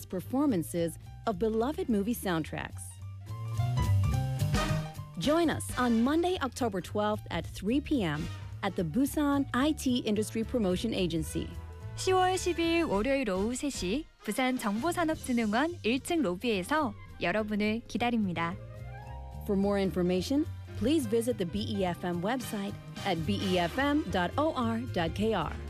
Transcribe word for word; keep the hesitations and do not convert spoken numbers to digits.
performances of beloved movie soundtracks. Join us on Monday, October twelfth at three p.m. at the Busan I T Industry Promotion Agency. 시월 십이일 월요일 오후 세 시 부산 정보산업진흥원 일 층 로비에서 여러분을 기다립니다. For more information, please visit the B E F M website at b e f m dot o r dot k r.